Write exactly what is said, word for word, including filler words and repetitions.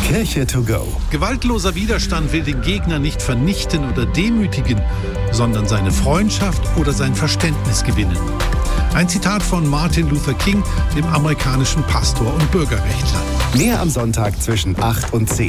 Kirche to go. Gewaltloser Widerstand will den Gegner nicht vernichten oder demütigen, sondern seine Freundschaft oder sein Verständnis gewinnen. Ein Zitat von Martin Luther King, dem amerikanischen Pastor und Bürgerrechtler. Mehr am Sonntag zwischen acht und zehn.